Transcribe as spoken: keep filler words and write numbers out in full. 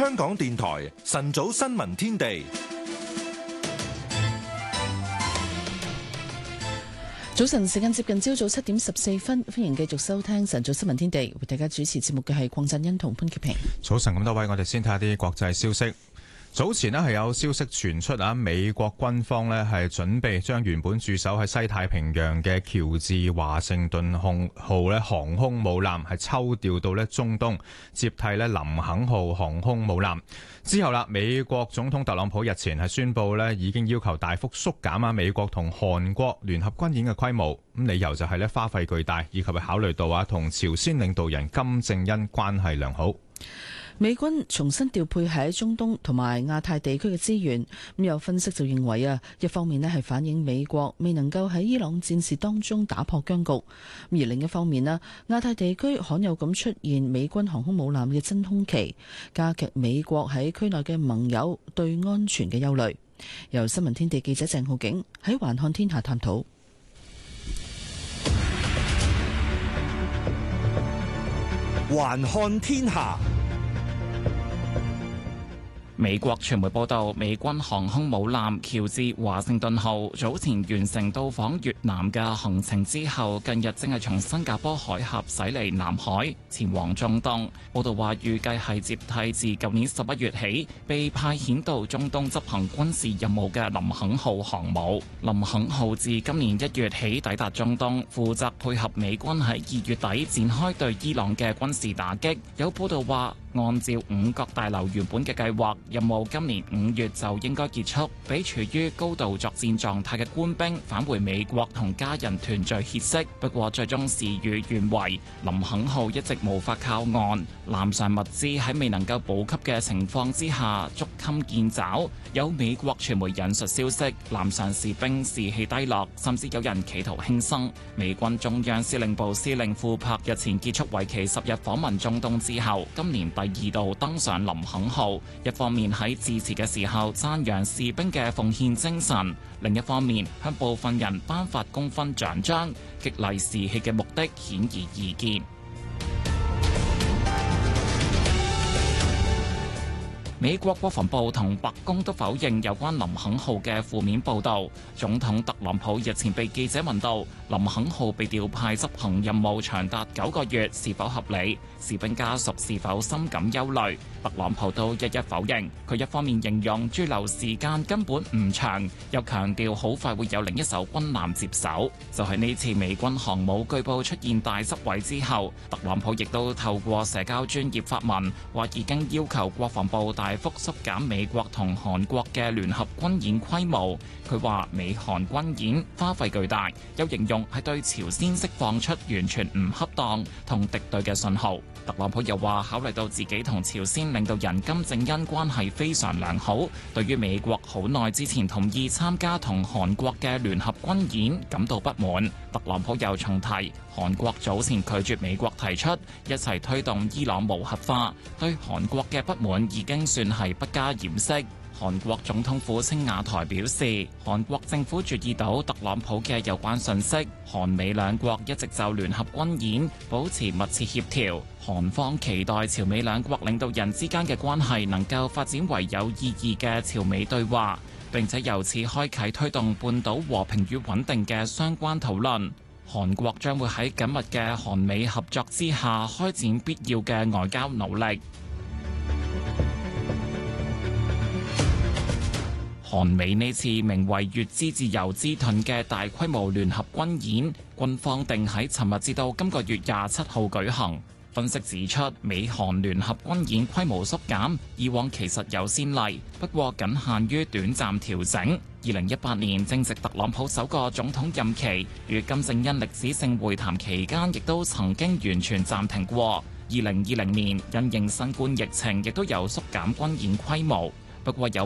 香港電台晨早新聞天地。 早晨時間接近朝早七點十四分，歡迎繼續收聽晨早新聞天地，為大家主持節目嘅係鄺振欣同潘潔平。 早晨咁多位，我哋先睇下啲國際消息。早前咧係有消息傳出啊，美國軍方咧係準備將原本駐守喺西太平洋嘅喬治華盛頓號咧航空母艦係抽調到咧中東，接替咧林肯號航空母艦。之後啦，美國總統特朗普日前係宣布咧已經要求大幅縮減啊美國同韓國聯合軍演嘅規模，咁理由就係咧花費巨大，以及係考慮到啊同朝鮮領導人金正恩關係良好。 美軍重新調配喺中東同埋亞太地區嘅資源，咁有分析就認為啊，一方面咧係反映美國未能夠喺伊朗戰事當中打破僵局，而另一方面咧，亞太地區罕有咁出現美軍航空母艦嘅真空期，加劇美國喺區內嘅盟友對安全嘅憂慮。由新聞天地記者鄭浩景喺環看天下探討。 環看天下。 美國傳媒報道，美軍航空母艦喬治華盛頓號早前完成到訪越南嘅行程之後，近日正係從新加坡海峽駛離南海，前往中東。報道話，預計係接替自舊年十一月起被派遣到中東執行軍事任務嘅林肯號航母。林肯號自今年一月起抵達中東，負責配合美軍喺二月底展開對伊朗嘅軍事打擊。有報道話，按照五角大樓原本嘅計劃，任務今年五月就應該結束，俾處於高度作戰狀態嘅官兵返回美國同家人團聚歇息。不過最終事與願違，林肯號一直無法靠岸，艦上物資喺未能夠補給嘅情況之下捉襟見肘。有美國傳媒引述消息，艦上士兵士氣低落，甚至有人企圖輕生。美軍中央司令部司令庫珀日前結束為期十日訪問中東之後，今年第二度登上林肯號，一方面喺致辭嘅時候讚揚士兵嘅奉獻精神，另一方面向部分人頒發功勳獎章，激勵士氣嘅目的顯而易見。美國國防部同白宮都否認有關林肯號嘅負面報導。總統特朗普日前被記者問到林肯號被調派執行任務長達九個月是否合理，士兵家屬是否深感憂慮，特朗普都一一否認。佢一方面形容駐留時間根本唔長，又強調好快會有另一艘軍艦接手。就係呢次美軍航母據報出現大執位之後，特朗普亦都透過社交專頁發文，話已經要求國防部大大幅縮減美國同韓國嘅聯合軍演規模。佢話美韓軍演花費巨大，又形容係對朝鮮釋放出完全唔恰當同敵對嘅信號。特朗普又話考慮到自己同朝鮮領導人金正恩關係非常良好，對於美國好耐之前同意參加同韓國嘅聯合軍演感到不滿。特朗普又重提韓國早前拒絕美國提出一齊推動伊朗無核化，對韓國嘅不滿已經算係不加掩飾。韓國總統府青瓦台表示，韓國政府注意到特朗普嘅有關信息，韓美兩國一直就聯合軍演保持密切協調，韓方期待朝美兩國領導人之間嘅關係能夠發展為有意義嘅朝美對話，並且由此開啟推動半島和平與穩定嘅相關討論。韓國將會喺緊密嘅韓美合作之下開展必要嘅外交努力。韓美呢次名為乙支自由之盾嘅大規模聯合軍演，軍方定喺尋日至到今個月廿七號舉行。分析指出，美韓聯合軍演規模縮減，以往其實有先例，不過僅限於短暫調整。二零一八年正值特朗普首個總統任期，與金正恩歷史性會談期間，亦都曾經完全暫停過。二零二零年因應新冠疫情，亦都有縮減軍演規模。不過有